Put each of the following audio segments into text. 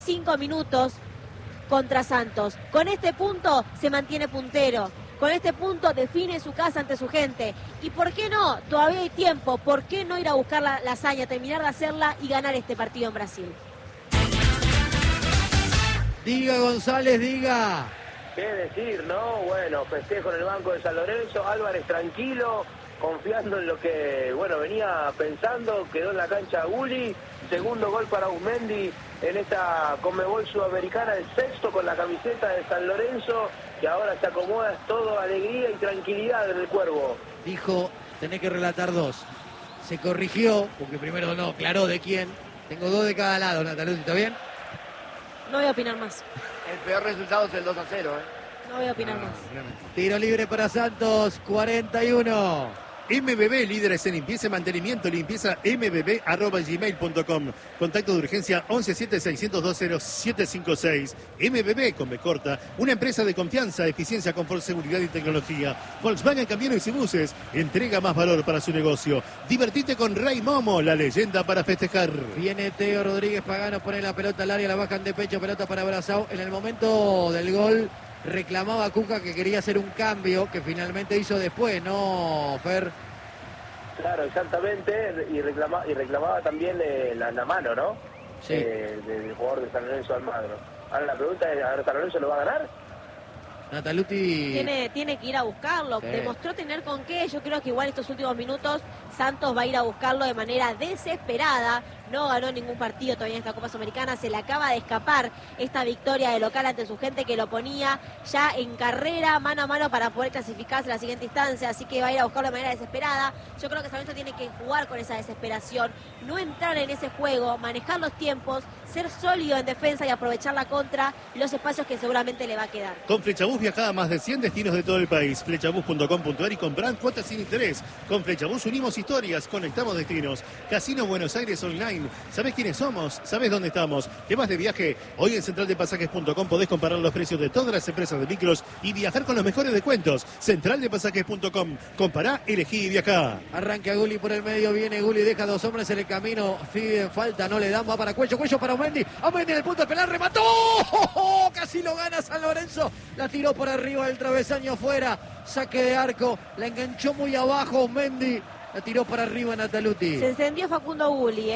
5 minutos contra Santos. Con este punto se mantiene puntero. Con este punto define su casa ante su gente. ¿Y por qué no? Todavía hay tiempo. ¿Por qué no ir a buscar la hazaña, terminar de hacerla y ganar este partido en Brasil? Diga, González, diga. ¿Qué decir, no? Bueno, festejo en el banco de San Lorenzo. Álvarez tranquilo, confiando en lo que, bueno, venía pensando. Quedó en la cancha Gulli. Segundo gol para Uzmendi en esta Conmebol Sudamericana, el sexto con la camiseta de San Lorenzo, que ahora se acomoda, es todo alegría y tranquilidad en el Cuervo. Dijo, tenés que relatar dos. Se corrigió, porque primero no, aclaró de quién. Tengo dos de cada lado, Nataluti, ¿está bien? No voy a opinar más. El peor resultado es el 2-0, No voy a opinar más. Tiro libre para Santos, 41. MBB, líderes en limpieza y mantenimiento, limpieza mbb@gmail.com. Contacto de urgencia 1176002756. MBB con B corta, una empresa de confianza, eficiencia, confort, seguridad y tecnología. Volkswagen Camiones y Buses, entrega más valor para su negocio. Divertite con Rey Momo, la leyenda para festejar. Viene Teo Rodríguez Pagano, pone la pelota al área, la bajan de pecho, pelota para Brazao. En el momento del gol reclamaba Cuca que quería hacer un cambio, que finalmente hizo después, ¿no, Fer? Claro, exactamente, y reclamaba también la mano, ¿no? Sí. Del jugador de San Lorenzo Almagro. Ahora la pregunta es, ¿ahora San Lorenzo lo va a ganar? Nataluti Tiene que ir a buscarlo, Sí. Demostró tener con qué. Yo creo que igual estos últimos minutos Santos va a ir a buscarlo de manera desesperada. No ganó ningún partido todavía en esta Copa Sudamericana, se le acaba de escapar esta victoria de local ante su gente que lo ponía ya en carrera, mano a mano, para poder clasificarse a la siguiente instancia, así que va a ir a buscarlo de manera desesperada. Yo creo que San Lorenzo tiene que jugar con esa desesperación, no entrar en ese juego, manejar los tiempos, ser sólido en defensa y aprovechar la contra, los espacios que seguramente le va a quedar. Con Flechabús viaja a más de 100 destinos de todo el país. Flechabús.com.ar y comprar cuotas sin interés. Con Flechabús unimos historias, conectamos destinos. Casino Buenos Aires Online. ¿Sabés quiénes somos? ¿Sabés dónde estamos? ¿Qué más de viaje? Hoy en centraldepasajes.com podés comparar los precios de todas las empresas de micros y viajar con los mejores descuentos. Centraldepasajes.com. Compará, elegí y viajá. arranca Gulli por el medio, viene Gulli, deja dos hombres en el camino, piden falta, no le dan, va para Cuello para Uzmendi en el punto de pelar, remató, casi lo gana San Lorenzo, la tiró por arriba del travesaño afuera, saque de arco, la enganchó muy abajo Uzmendi. La tiró para arriba Nataluti. Se encendió Facundo Gulli,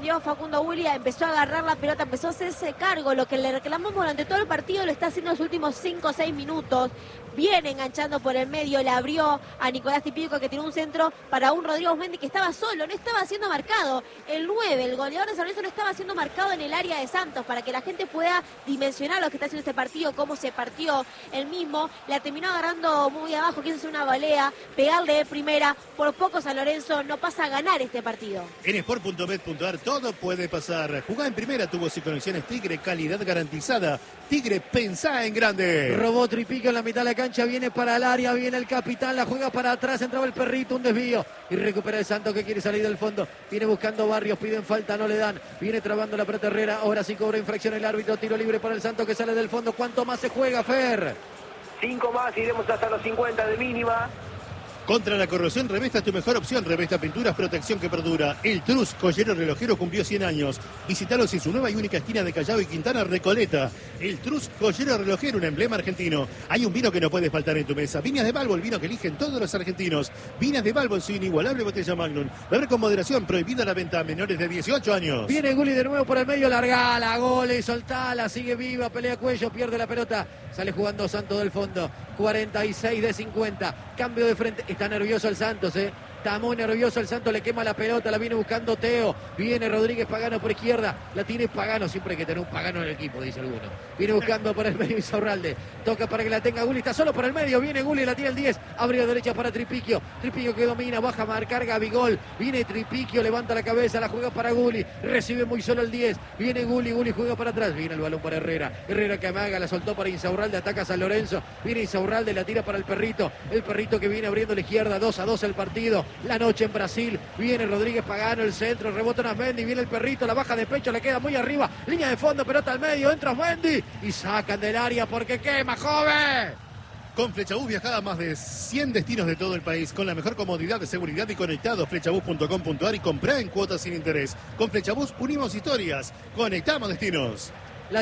empezó a agarrar la pelota, empezó a hacerse cargo. Lo que le reclamamos durante todo el partido lo está haciendo en los últimos 5 o 6 minutos. Viene enganchando por el medio, le abrió a Nicolás Tipico, que tiró un centro para un Rodrigo Uzmendi que estaba solo, no estaba siendo marcado. El 9, el goleador de San Lorenzo, no estaba siendo marcado en el área de Santos, para que la gente pueda dimensionar lo que está haciendo este partido, cómo se partió el mismo. La terminó agarrando muy abajo, quiso hacer una volea, pegarle de primera. Por poco San Lorenzo no pasa a ganar este partido. En sport.bet.ar todo puede pasar. Jugá en primera, tubos y conexiones Tigre, calidad garantizada. Tigre, pensá en grande. Robó Tripico en la mitad de la cancha, viene para el área, viene el capitán, la juega para atrás, entraba el perrito, un desvío y recupera el Santos que quiere salir del fondo. Viene buscando Barrios, piden falta, no le dan. Viene trabando la pelota Herrera, ahora sí cobra infracción el árbitro, tiro libre para el Santos que sale del fondo. ¿Cuánto más se juega, Fer? 5 más, iremos hasta los 50 de mínima. Contra la corrosión, Revesta es tu mejor opción. Revesta Pinturas, protección que perdura. El Trus, joyero relojero, cumplió 100 años. Visítalos en su nueva y única esquina de Callao y Quintana, Recoleta. El Trus, joyero relojero, un emblema argentino. Hay un vino que no puede faltar en tu mesa. Viñas de Balbo, el vino que eligen todos los argentinos. Viñas de Balbo en su inigualable botella Magnum. Beber con moderación, prohibida la venta a menores de 18 años. Viene Gulli de nuevo por el medio, largala, goles, soltala, sigue viva, pelea Cuello, pierde la pelota. Sale jugando Santos del fondo. 46 de 50. Cambio de frente. Está nervioso el Santos, Está muy nervioso el Santos, le quema la pelota, la viene buscando Teo. Viene Rodríguez Pagano por izquierda. La tiene Pagano, siempre hay que tener un Pagano en el equipo, dice alguno. Viene buscando por el medio Insaurralde. Toca para que la tenga Gulli, está solo por el medio. Viene Gulli, la tiene el 10. Abrió derecha para Tripiquio. Tripiquio que domina, baja a marcar Gabigol. Viene Tripiquio, levanta la cabeza, la juega para Gulli. Recibe muy solo el 10. Viene Gulli juega para atrás. Viene el balón para Herrera. Herrera que amaga, la soltó para Insaurralde, ataca a San Lorenzo. Viene Insaurralde, la tira para el perrito. El perrito que viene abriendo la izquierda, 2-2 el partido. La noche en Brasil. Viene Rodríguez Pagano, el centro, rebota Uzmendi, viene el perrito, la baja de pecho, le queda muy arriba. Línea de fondo, pelota al medio, entra Uzmendi y sacan del área porque quema, joven. Con Flechabús viajá a más de 100 destinos de todo el país con la mejor comodidad de seguridad y conectados. Flechabús.com.ar y comprá en cuotas sin interés. Con Flechabús unimos historias, conectamos destinos.